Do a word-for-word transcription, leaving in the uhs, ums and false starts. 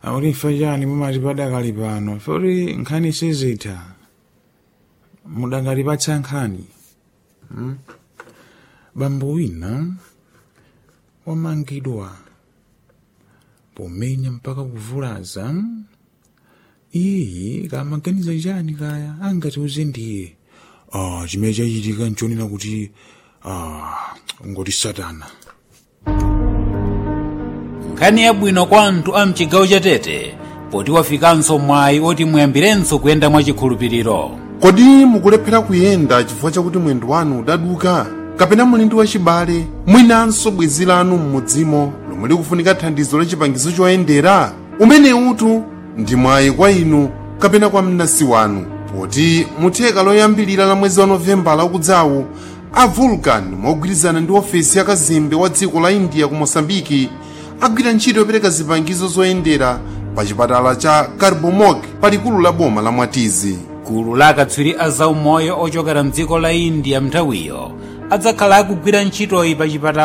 akuti ife chani mumati padakali pano foti nkhani sizitha mudangalipatsa nkhani. hmm? Bambo wina wamangidwa pomenya mpaka kuvulaza. Iye kamaganiza chani kaya angatiuze ndiye. Ah, chimene chachitika nchonena kuti ah, ngoti satana. Nkhani yabwino kwa anthu a mchigawo cha Tete poti wafikanso mwayi oti muyambirenso kuyenda mwachikhulupiriro. Kodi mukulephera kuyenda chifukwa chakuti mwendo wanu udaduka kapena muli ndi wachibale mwinanso bwenzi lanu m'mudzimo lomwe likufunika thandizo la chipangizo choyendera? Umene utu ndi mwayi kwa inu kapena kwa mnansi wanu, poti mutheka loyambilira la mwezi wa Novembala ukudzawu a Vulcan mogwirizana ndi ofesi ya kazembe wa dziko la India ku Mosambiki agwira ntchito yopereka zipangizo zoyendera pa chipatala cha Carbomog pa likulu la boma la Mwatizi. Gulu la akatswiri a zaumoyo ochokera mdziko la India mnthawiyo adzakhala akugwira ntchitoyi pa chipatala